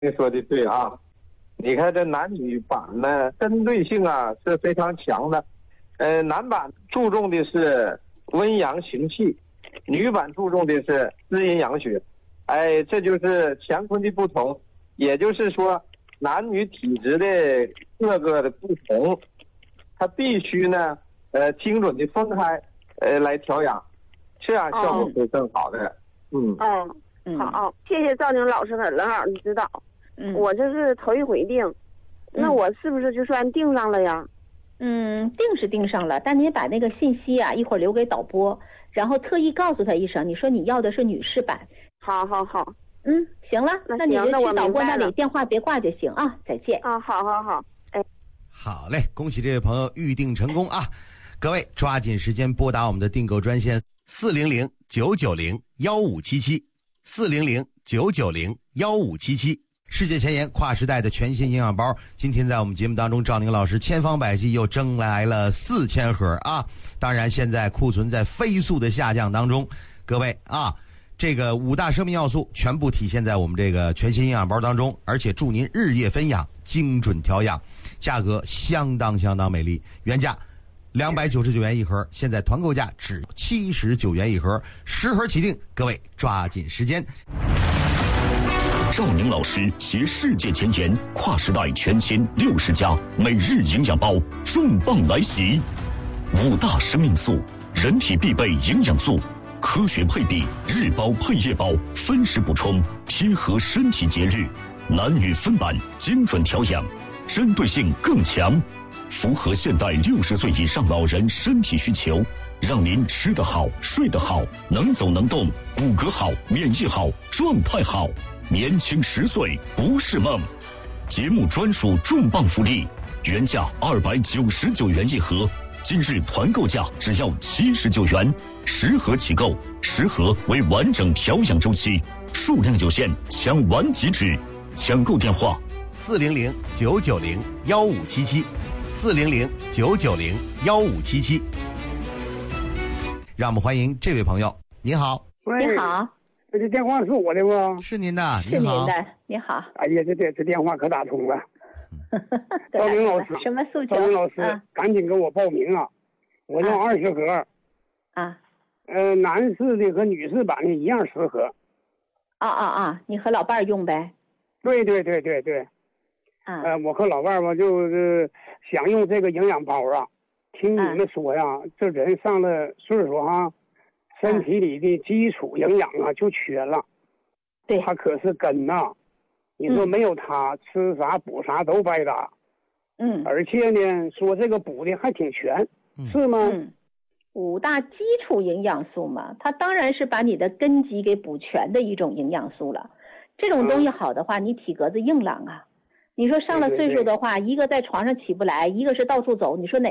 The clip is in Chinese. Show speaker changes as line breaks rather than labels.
你说的对啊，你看这男女版呢，针对性啊是非常强的。男版注重的是温阳行气，女版注重的是滋阴养血。这就是乾坤的不同，也就是说男女体质的各个的不同，它必须呢精准的分开来调养，这样效果会更好的。
好，谢谢赵宁老师和冷老师指导。我这是头一回定，那我是不是就算定上了呀？
定是定上了，但你把那个信息啊一会儿留给导播，然后特意告诉他一声，你说你要的是女士版。
好。
行了，那你就去导播那里电话别挂就行啊。再见
啊，好。
好嘞，恭喜这位朋友预定成功啊！各位抓紧时间拨打我们的订购专线400-990-1577，400-990-1577。世界前沿跨时代的全新营养包，今天在我们节目当中，赵宁老师千方百计又争来了4000盒啊！当然，现在库存在飞速的下降当中，各位啊，这个5大生命要素全部体现在我们这个全新营养包当中，而且助您日夜分养，精准调养，价格相当美丽，原价299元一盒，现在团购价只79元一盒，10盒起订，各位抓紧时间。
赵宁老师携世界前沿跨时代全新60加每日营养包重磅来袭，5大生命素，人体必备营养素，科学配比，日包配夜包，分时补充，贴合身体节日，男女分版，精准调养，针对性更强，符合现代60岁以上老人身体需求，让您吃得好，睡得好，能走能动，骨骼好，免疫好，状态好，年轻10岁不是梦。节目专属重磅福利，原价299元一盒，今日团购价只要79元，10盒起购，10盒为完整调养周期，数量有限，抢完即止。抢购电话
400-990-1577，400-990-1577。让我们欢迎这位朋友。你好。
你好，
这电话是我的吗？
是您的。
是您的。你好。
哎呀，这电话可打通了。赵宁老师，
什么诉求？
赵宁老师，赶紧给我报名啊！我要20盒。男士的和女士版的一样10盒。
你和老伴儿用呗？
对。我和老伴儿吧，就是想用这个营养包啊。听你们说呀，这人上了岁数哈，身体里的基础营养啊就缺了。
对，
它可是根呐。你说没有它，吃啥补啥都白搭。而且呢，说这个补的还挺全，是吗
？5大基础营养素嘛，它当然是把你的根基给补全的一种营养素了。这种东西好的话，你体格子硬朗啊。你说上了岁数的话，一个在床上起不来，一个是到处走，你说哪